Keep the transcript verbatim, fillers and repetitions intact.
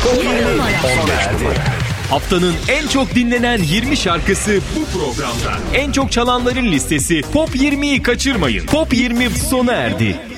sona erdi. Haftanın en çok dinlenen yirmi şarkısı bu programda. En çok çalanların listesi Top yirmiyi kaçırmayın. Top yirmi sona erdi.